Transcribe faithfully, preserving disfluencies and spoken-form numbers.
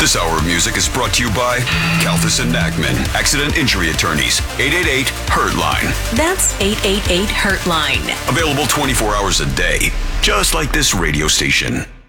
This hour of music is brought to you by Kalthus and Nachman, Accident Injury Attorneys, eight eight eight, hurt line. That's eight eight eight, hurt line. Available twenty-four hours a day, just like this radio station.